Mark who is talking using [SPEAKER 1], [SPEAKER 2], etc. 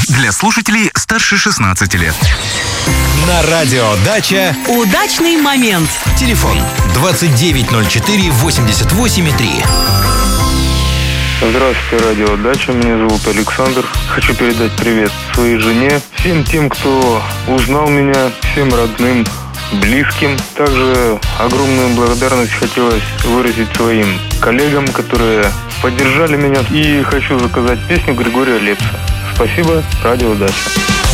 [SPEAKER 1] Для слушателей старше 16 лет.
[SPEAKER 2] На радио «Дача»
[SPEAKER 3] удачный момент.
[SPEAKER 2] Телефон 2904-88,3.
[SPEAKER 4] Здравствуйте, радио «Дача». Меня зовут Александр. Хочу передать привет своей жене, всем тем, кто узнал меня, всем родным, близким. Также огромную благодарность хотелось выразить своим коллегам, которые поддержали меня. И хочу заказать песню Григория Лепса. Спасибо, радио «Дача».